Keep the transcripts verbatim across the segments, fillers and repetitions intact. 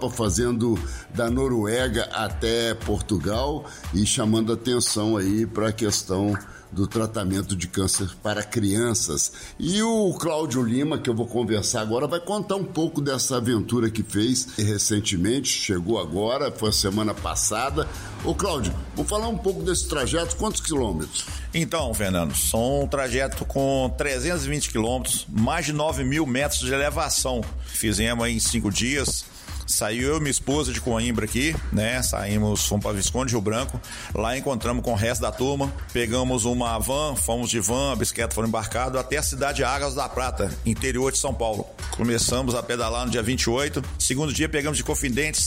fazendo da Noruega até Portugal e chamando atenção aí para a questão do tratamento de câncer para crianças. E o Cláudio Lima, que eu vou conversar agora, vai contar um pouco dessa aventura que fez recentemente, chegou agora, foi a semana passada. Ô Cláudio, vamos falar um pouco desse trajeto, quantos quilômetros? Então, Fernando, são um trajeto com trezentos e vinte quilômetros, mais de nove mil metros de elevação. Fizemos aí em cinco dias. Saiu eu e minha esposa de Coimbra aqui, né? Saímos, fomos para Visconde de Rio Branco. Lá encontramos com o resto da turma. Pegamos uma van, fomos de van, a bicicleta foram embarcados até a cidade de Águas da Prata, interior de São Paulo. Começamos a pedalar no dia vinte e oito. Segundo dia pegamos de Confidentes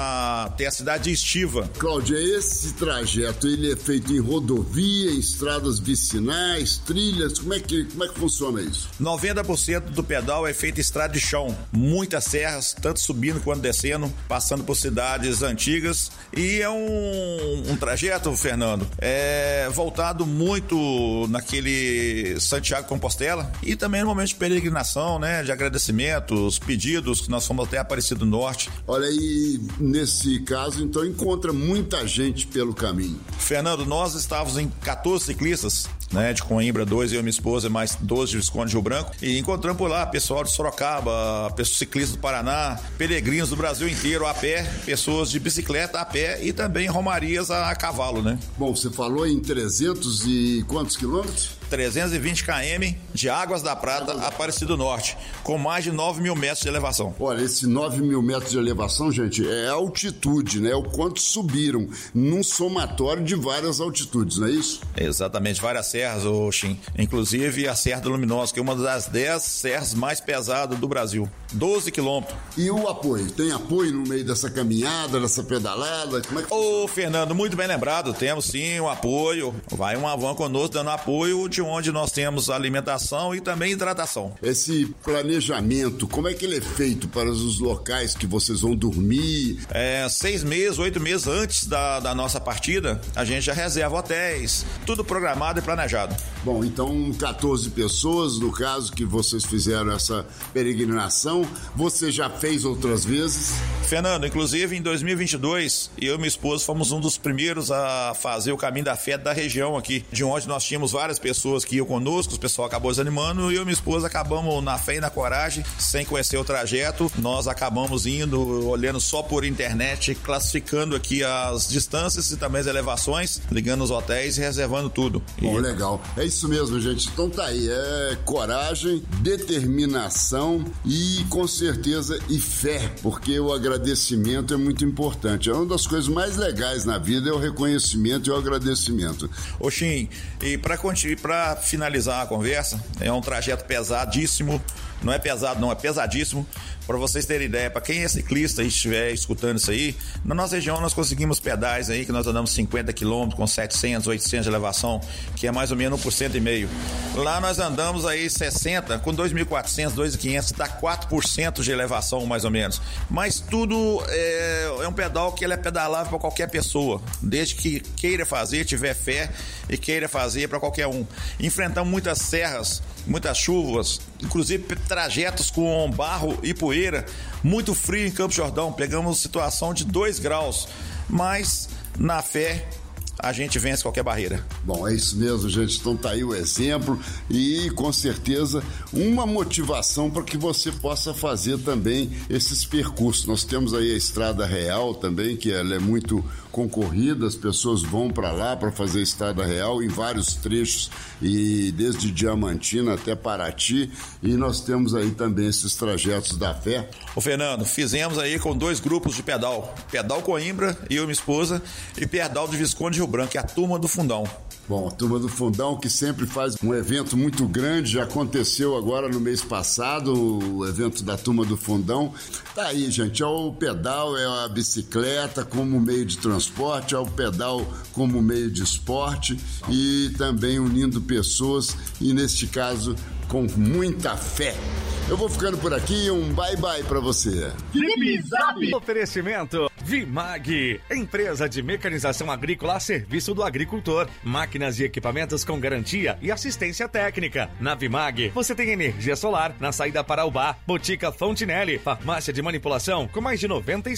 até a cidade de Estiva. Cláudia, esse trajeto, ele é feito em rodovia, em estradas vicinais, trilhas, como é que, como é que funciona isso? noventa por cento do pedal é feito em estrada de chão. Muitas serras, tanto subindo quanto descendo, passando por cidades antigas, e é um, um trajeto, Fernando, é voltado muito naquele Santiago Compostela e também no momento de peregrinação, né, de agradecimentos, pedidos, que nós fomos até Aparecido Norte. Olha aí, nesse caso, então, encontra muita gente pelo caminho. Fernando, nós estávamos em quatorze ciclistas, né, de Coimbra, dois, eu e minha esposa, mais doze de Visconde de Rio Branco, e encontramos por lá pessoal de Sorocaba, pessoas ciclistas do Paraná, peregrinos do Brasil inteiro a pé, pessoas de bicicleta a pé e também romarias a cavalo, né? Bom, você falou em trezentos e quantos quilômetros? trezentos e vinte quilômetros de Águas da Prata a Aparecido Norte, com mais de nove mil metros de elevação. Olha, esse nove mil metros de elevação, gente, é altitude, né? O quanto subiram num somatório de várias altitudes, não é isso? Exatamente, várias serras, ô Xim. Inclusive a Serra do Luminoso, que é uma das dez serras mais pesadas do Brasil. doze quilômetros. E o apoio? Tem apoio no meio dessa caminhada, dessa pedalada? Como é que Ô, Fernando, muito bem lembrado, temos sim o apoio. Vai uma van conosco dando apoio, de onde nós temos alimentação e também hidratação. Esse planejamento, como é que ele é feito para os locais que vocês vão dormir? É, seis meses, oito meses antes da, da nossa partida, a gente já reserva hotéis, tudo programado e planejado. Bom, então quatorze pessoas, no caso que vocês fizeram essa peregrinação, você já fez outras vezes? Fernando, inclusive em dois mil e vinte e dois, eu e minha esposa fomos um dos primeiros a fazer o caminho da fé da região aqui, de onde nós tínhamos várias pessoas que iam conosco, o pessoal acabou desanimando e eu e minha esposa acabamos na fé e na coragem, sem conhecer o trajeto, nós acabamos indo, olhando só por internet, classificando aqui as distâncias e também as elevações, ligando os hotéis e reservando tudo. Bom, e... legal. É isso mesmo, gente. Então tá aí, é coragem, determinação e com certeza e fé, porque o agradecimento é muito importante. É uma das coisas mais legais na vida, é o reconhecimento e o agradecimento. Oxim, e para para finalizar a conversa, é um trajeto pesadíssimo, não é pesado não, é pesadíssimo. Para vocês terem ideia, para quem é ciclista e estiver escutando isso aí, na nossa região nós conseguimos pedais aí que nós andamos cinquenta quilômetros com setecentos, oitocentos de elevação, que é mais ou menos um por cento e meio. Lá nós andamos aí sessenta com dois mil e quatrocentos, dois mil e quinhentos, dá quatro por cento de elevação mais ou menos. Mas tudo é, é um pedal que ele é pedalável para qualquer pessoa, desde que queira fazer, tiver fé e queira fazer para qualquer um. Enfrentamos muitas serras, muitas chuvas, inclusive trajetos com barro e poeira, muito frio em Campos do Jordão, pegamos situação de dois graus, mas na fé a gente vence qualquer barreira. Bom, é isso mesmo, gente. Então tá aí o exemplo e com certeza uma motivação para que você possa fazer também esses percursos. Nós temos aí a Estrada Real também, que ela é muito concorrida, as pessoas vão para lá para fazer a Estrada Real em vários trechos, e desde Diamantina até Paraty, e nós temos aí também esses trajetos da fé. Ô Fernando, fizemos aí com dois grupos de pedal, Pedal Coimbra, eu e minha esposa, e Pedal de Visconde de Rio Branco, que é a turma do Fundão. Bom, a Turma do Fundão, que sempre faz um evento muito grande, já aconteceu agora no mês passado, o evento da Turma do Fundão. Tá aí, gente, é o pedal, é a bicicleta como meio de transporte, é o pedal como meio de esporte e também unindo pessoas e, neste caso, com muita fé. Eu vou ficando por aqui, um bye-bye pra você. Oferecimento Vimag, empresa de mecanização agrícola a serviço do agricultor. Máquinas e equipamentos com garantia e assistência técnica. Na Vimag, você tem energia solar na saída para Ubá, Botica Fontinelli, farmácia de manipulação com mais de noventa e